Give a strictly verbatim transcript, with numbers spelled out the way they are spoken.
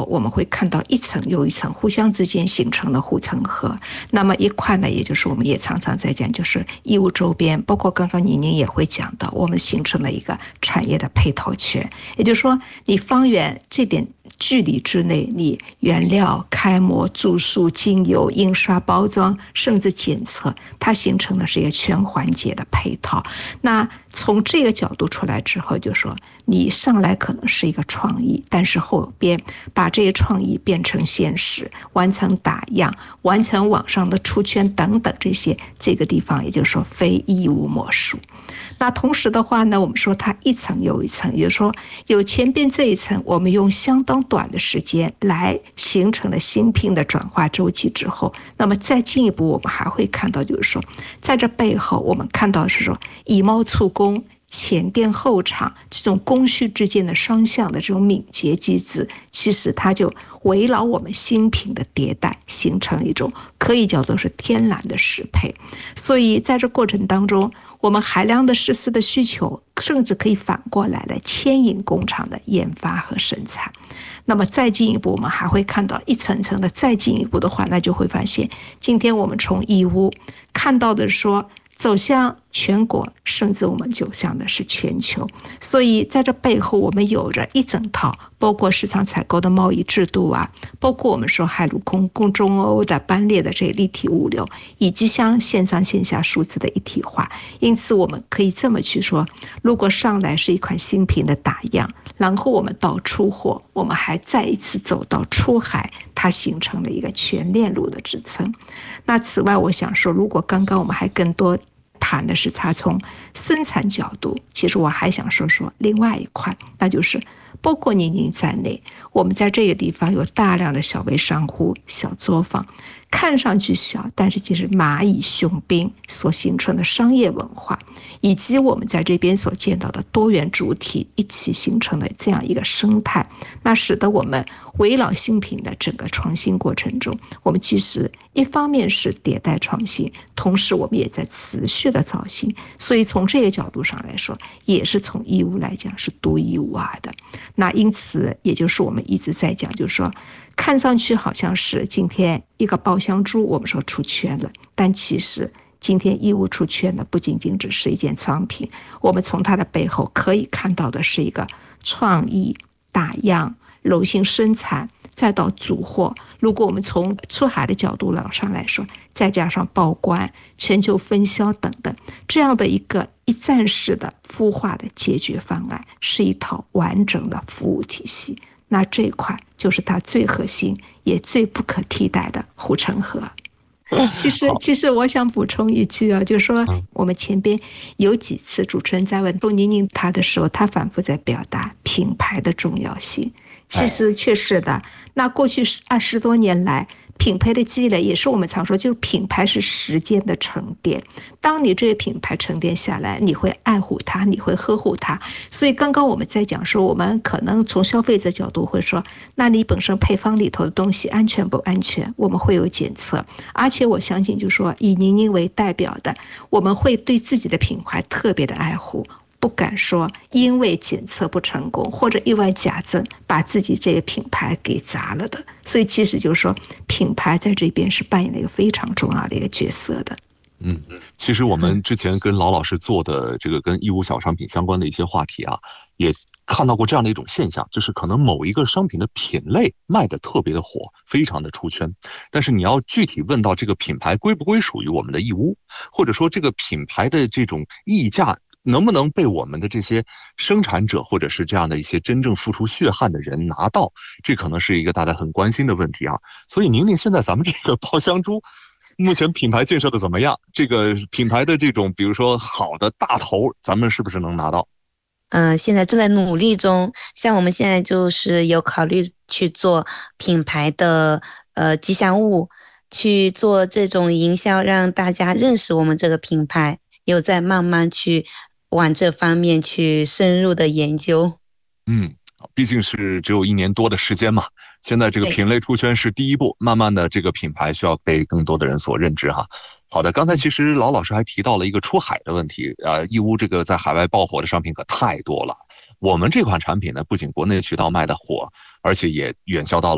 我们会看到一层又一层互相之间形成的护城河。那么一块呢，也就是我们也常常在讲，就是义乌周边，包括刚刚宁宁也会讲到，我们形成了一个产业的配套圈。也就是说，你方圆这点距离之内，你原料、开模、注塑、精油、印刷、包装，甚至检测，它形成的是一个全环节的配套。那从这个角度出来之后，就说你上来可能是一个创意，但是后边把这些创意变成现实，完成打样，完成网上的出圈等等这些，这个地方也就是说非义乌莫属。那同时的话呢，我们说它一层又一层，也就是说有前边这一层，我们用相当短的时间来形成了新品的转化周期之后，那么再进一步，我们还会看到，就是说在这背后，我们看到是说以贸促工、前店后厂这种供需之间的双向的这种敏捷机制，其实它就围绕我们新品的迭代，形成一种可以叫做是天然的适配。所以在这过程当中，我们海量的实施的需求，甚至可以反过来来牵引工厂的研发和生产。那么再进一步，我们还会看到一层层的，再进一步的话，那就会发现，今天我们从义乌看到的说走向全国，甚至我们走向的是全球。所以在这背后，我们有着一整套，包括市场采购的贸易制度啊，包括我们说海陆空共中欧的班列的这立体物流，以及像线上线下数字的一体化。因此我们可以这么去说，如果上来是一款新品的打样，然后我们到出货，我们还再一次走到出海，它形成了一个全链路的支撑。那此外，我想说，如果刚刚我们还更多谈的是它从生产角度，其实我还想说说另外一块，那就是包括宁宁在内，我们在这个地方有大量的小微商户、小作坊，看上去小，但是其实蚂蚁雄兵所形成的商业文化，以及我们在这边所见到的多元主体一起形成的这样一个生态，那使得我们围绕新品的整个创新过程中，我们其实一方面是迭代创新，同时我们也在持续的造新。所以从这个角度上来说，也是从义乌来讲是独一无二的。那因此也就是我们一直在讲，就是说看上去好像是今天一个爆香猪我们说出圈了，但其实今天义乌出圈的不仅仅只是一件商品，我们从它的背后可以看到的是一个创意、打样、柔性生产，再到组货。如果我们从出海的角度上来说，再加上报关、全球分销等等，这样的一个一站式的孵化的解决方案，是一套完整的服务体系。那这一块就是它最核心也最不可替代的护城河。其实，其实我想补充一句啊，就是说我们前边有几次主持人在问陆宁宁他的时候，他反复在表达品牌的重要性。其实确实的，那过去二十多年来，品牌的积累也是我们常说，就是品牌是时间的沉淀。当你这些品牌沉淀下来，你会爱护它，你会呵护它。所以刚刚我们在讲说，我们可能从消费者角度会说，那你本身配方里头的东西安全不安全，我们会有检测。而且我相信，就是说以宁宁为代表的，我们会对自己的品牌特别的爱护。不敢说因为检测不成功或者意外假证把自己这个品牌给砸了的。所以其实就是说品牌在这边是扮演了一个非常重要的一个角色的。 嗯，其实我们之前跟老老师做的这个跟义乌小商品相关的一些话题啊，也看到过这样的一种现象，就是可能某一个商品的品类卖得特别的火，非常的出圈，但是你要具体问到这个品牌归不归属于我们的义乌，或者说这个品牌的这种溢价能不能被我们的这些生产者或者是这样的一些真正付出血汗的人拿到，这可能是一个大家很关心的问题啊。所以宁宁，现在咱们这个爆香猪目前品牌建设的怎么样？这个品牌的这种比如说好的大头，咱们是不是能拿到？ 嗯、呃，现在正在努力中。像我们现在就是有考虑去做品牌的呃吉祥物，去做这种营销，让大家认识我们这个品牌，有在慢慢去往这方面去深入的研究。 嗯，毕竟是只有一年多的时间嘛，现在这个品类出圈是第一步，慢慢的这个品牌需要被更多的人所认知哈。好的，刚才其实老老师还提到了一个出海的问题，呃，义乌这个在海外爆火的商品可太多了。我们这款产品呢，不仅国内渠道卖的火，而且也远销到了